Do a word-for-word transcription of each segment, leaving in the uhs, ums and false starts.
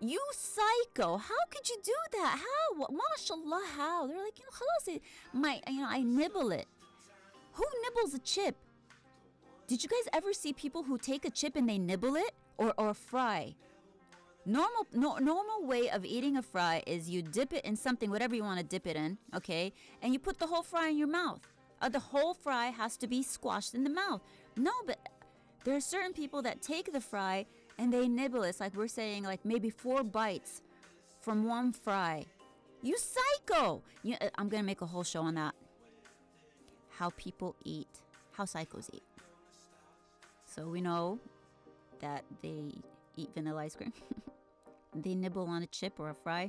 You psycho. How could you do that? How? What? MashaAllah, how? They're like, you know, خلاص, my, you know, I nibble it. Who nibbles a chip? Did you guys ever see people who take a chip and they nibble it? Or, or fry? Normal no, normal way of eating a fry is you dip it in something, whatever you want to dip it in, okay? And you put the whole fry in your mouth. Uh, the whole fry has to be squashed in the mouth. No, but there are certain people that take the fry and they nibble it. It's like we're saying, like maybe four bites from one fry. You psycho! You, I'm going to make a whole show on that. How people eat. How psychos eat. So we know that they eat vanilla ice cream. They nibble on a chip or a fry.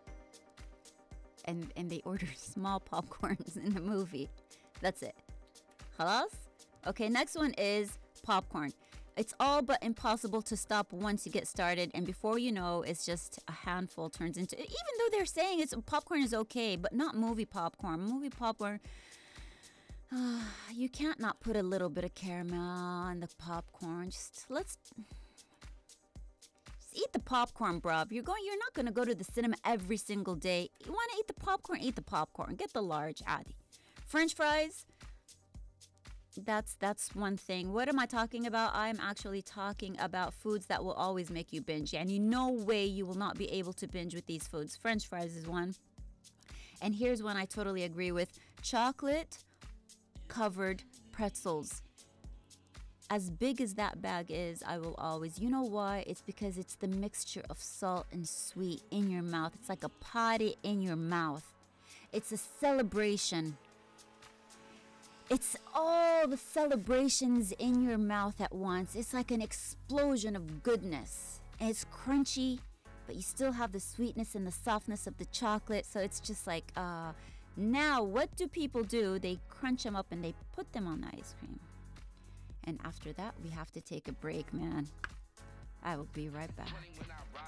And and they order small popcorns in the movie. That's it. Khalas? Okay, next one is popcorn. It's all but impossible to stop once you get started. And before you know, it's just a handful turns into... Even though they're saying it's popcorn is okay, but not movie popcorn. Movie popcorn... Uh, you can't not put a little bit of caramel on the popcorn. Just let's... Eat the popcorn, bruv. You're going. You're not going to go to the cinema every single day. You want to eat the popcorn? Eat the popcorn. Get the large, adi. French fries. That's that's one thing. What am I talking about? I'm actually talking about foods that will always make you binge. And you no way you will not be able to binge with these foods. French fries is one. And here's one I totally agree with. Chocolate covered pretzels. As big as that bag is, I will always... You know why? It's because it's the mixture of salt and sweet in your mouth. It's like a party in your mouth. It's a celebration. It's all the celebrations in your mouth at once. It's like an explosion of goodness. And it's crunchy, but you still have the sweetness and the softness of the chocolate. So it's just like... uh now, what do people do? They crunch them up and they put them on the ice cream. And after that, we have to take a break, man. I will be right back.